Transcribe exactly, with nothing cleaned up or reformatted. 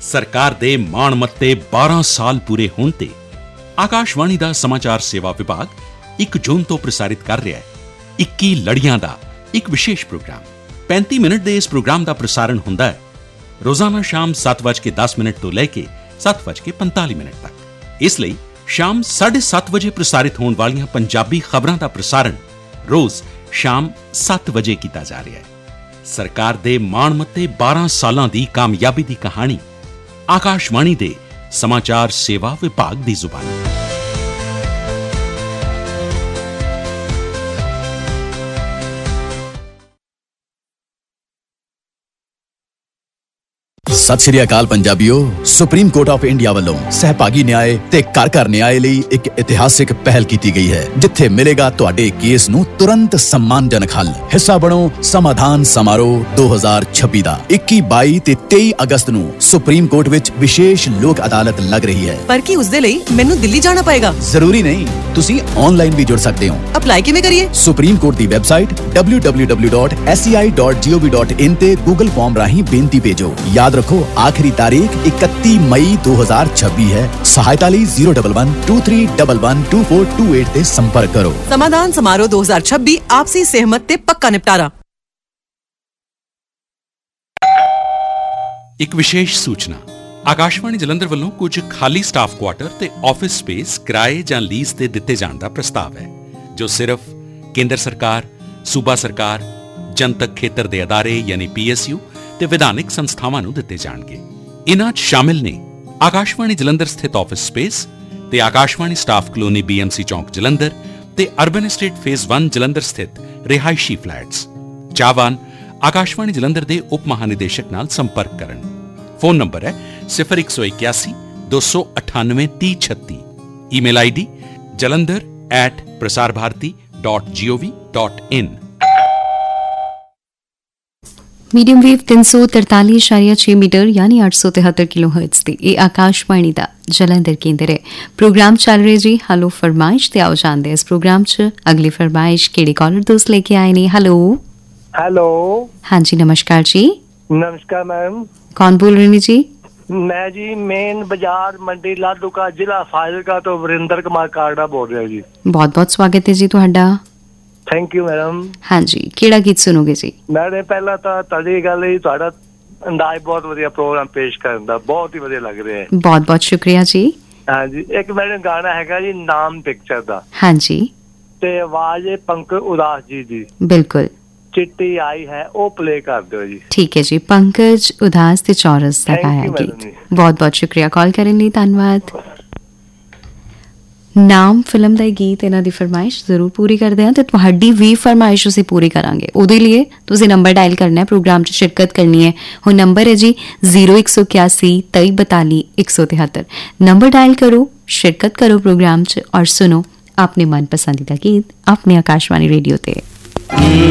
सरकार दे माण मत्ते बारह साल पूरे होण ते आकाशवाणी दा समाचार सेवा विभाग एक जून तो प्रसारित कर रहा है इक्की लड़ियां दा एक विशेष प्रोग्राम। पैंती मिनट दे इस प्रोग्राम का प्रसारण हुंदा है रोजाना शाम सत्त बज के दस मिनट तो लैके सत्त बज के पंताली मिनट तक। इसलिए शाम साढ़े सत्त बजे प्रसारित होने वाली पंजाबी खबरों का प्रसारण रोज शाम सत्त बजे किया जा रहा है। सरकार दे माणमत्ते बारह सालों की कामयाबी की कहानी आकाशवाणी दे समाचार सेवा विभाग की जुबानी। सत श्री अकाल पंजाबियों, सुप्रीम कोर्ट ऑफ इंडिया वालों सहभागी न्याय ते घर घर न्याय ਲਈ एक इतिहासिक पहल की गई है जिथे मिलेगा तुहाडे केस नूं तुरंत सम्मानजनक हल। हिस्सा बनो समाधान समारोह दो हज़ार छब्बीस ਦਾ इक्की बाई ਤੇ तेई अगस्त ਨੂੰ सुप्रीम कोर्ट ਵਿੱਚ विशेष लोक अदालत लग रही है। पर ਕੀ ਉਸ ਦੇ ਲਈ ਮੈਨੂੰ ਦਿੱਲੀ ਜਾਣਾ ਪਏਗਾ? ਜ਼ਰੂਰੀ ਨਹੀਂ, ਤੁਸੀਂ ਆਨਲਾਈਨ ਵੀ ਜੁੜ ਸਕਦੇ ਹੋ। ਅਪਲਾਈ ਕਿਵੇਂ ਕਰੀਏ? ਸੁਪਰੀਮ ਕੋਰਟ ਦੀ website W W W dot S C ਆਈ ਡਾਟ ਜੀ ਓ ਵੀ ਡਾਟ ਇਨ ਤੇ ਗੂਗਲ ਫਾਰਮ ਰਾਹੀਂ ਬੇਨਤੀ ਭੇਜੋ। याद रखो आखिरी तारीख इकतीस मई दो हज़ार छब्बीस है। सहायता ਲਈ zero one one two three one one two four two eight ਤੇ संपर्क करो। समाधान समारोह दो हज़ार छब्बीस आपसी सहमत ਤੇ पक्का निपटारा। एक विशेष सूचना आकाशवाणी जलंधर ਵੱਲੋਂ ਕੁਝ ਖਾਲੀ ਸਟਾਫ ਕੁਆਟਰ ਤੇ ਆਫਿਸ ਸਪੇਸ ਕਿਰਾਏ ਜਾਂ ਲੀਜ਼ ਤੇ ਦਿੱਤੇ ਜਾਣ ਦਾ ਪ੍ਰਸਤਾਵ ਹੈ ਜੋ ਸਿਰਫ ਕੇਂਦਰ ਸਰਕਾਰ, ਸੂਬਾ ਸਰਕਾਰ, ਜਨਤਕ ਖੇਤਰ ਦੇ ਅਦਾਰੇ ਯਾਨੀ ਪੀ ਐਸ ਯੂ ਤੇ ਵਿਧਾਨਿਕ ਸੰਸਥਾਵਾਂ ਨੂੰ ਦਿੱਤੇ ਜਾਣਗੇ। ਇਨ੍ਹਾਂ 'ਚ ਸ਼ਾਮਿਲ ਨੇ ਆਕਾਸ਼ਵਾਣੀ ਜਲੰਧਰ ਸਥਿਤ ਆਫਿਸ ਸਪੇਸ ਤੇ Akashvani staff colony B M C ਚੌਂਕ ਜਲੰਧਰ ਤੇ ਅਰਬਨ ਐਸਟੇਟ ਫੇਜ਼ ਇੱਕ ਜਲੰਧਰ ਸਥਿਤ ਰਿਹਾਇਸ਼ੀ ਫਲੈਟਸ। ਚਾਹਵਾਨ ਆਕਾਸ਼ਵਾਣੀ ਜਲੰਧਰ ਦੇ ਉਪ ਮਹਾਨਿਦੇਸ਼ਕ ਨਾਲ ਸੰਪਰਕ ਕਰਨ। ਫੋਨ ਨੰਬਰ ਹੈ ਸਿਫਰ ਇੱਕ ਸੌ ਇਕਿਆਸੀ ਦੋ ਸੌ ਅਠਾਨਵੇਂ ਤੀਹ ਛੱਤੀ। Email I D jalandhar at prasarbharati dot gov dot in। Medium wave तीन सौ तरताली इशारिया छे मीटर यानी आठ सौ तिहत्तर किलो हर्ट्ज ते ये आकाशवाणी दा जलंधर केंद्र है। प्रोग्राम चल रहे जी हलो फरमाइश ते आओ जानदे इस प्रोग्राम च अगली फरमाइश केड़े कॉलर दोस्त लेके आए ने। हेलो हेलो हाँ जी नमस्कार जी। नमस्कार मैम, कौन बोल रहे हैं जी? मैं जी मेन बाजार मंडी लाडूका जिला फाजिलका तो वरिंदर कुमार काड़ा बोल रहा जी। बहुत बहुत स्वागत है जी तुहाडा। Thank you madam. हाँ जी केड़ा गीत सुनोगे जी? मैंने पहला तो तुहाडी गल ही तुहाडा अंदाज बहुत वधिया प्रोग्राम पेश करन दा बहुत ही वधिया लग रहा है। बहुत बहुत शुक्रिया जी। हाँ जी एक मैंने गाना हैगा जी नाम पिक्चर दा। हाँ जी ते आवाज है पंकज उदास जी दी। बिल्कुल चिट्टी आई है ओ प्ले कर दो जी। ठीक है जी। पंकज उदास ते चौरस दा गाया गीत। बहुत बहुत शुक्रिया कॉल करने ਲਈ ਧੰਨਵਾਦ। ਨਾਮ ਫਿਲਮ ਦਾ ਗੀਤ ਇਹਨਾਂ ਦੀ ਫਰਮਾਇਸ਼ ਜ਼ਰੂਰ ਪੂਰੀ ਕਰਦੇ ਹਾਂ ਤੇ ਤੁਹਾਡੀ ਵੀ ਫਰਮਾਇਸ਼ ਅਸੀਂ ਪੂਰੀ ਕਰਾਂਗੇ। ਉਹਦੇ ਲਈ ਤੁਸੀਂ ਨੰਬਰ ਡਾਇਲ ਕਰਨਾ ਹੈ, ਪ੍ਰੋਗਰਾਮ 'ਚ ਸ਼ਿਰਕਤ ਕਰਨੀ ਹੈ। ਉਹ ਨੰਬਰ ਹੈ ਜੀ ਜ਼ੀਰੋ ਇੱਕ ਸੌ ਇਕਿਆਸੀ ਤੇਈ ਬਤਾਲੀ ਇੱਕ ਸੌ तिहत्तर। नंबर डायल करो, शिरकत करो प्रोग्राम च और सुनो अपने मन पसंदीदा गीत अपने आकाशवाणी रेडियो ते।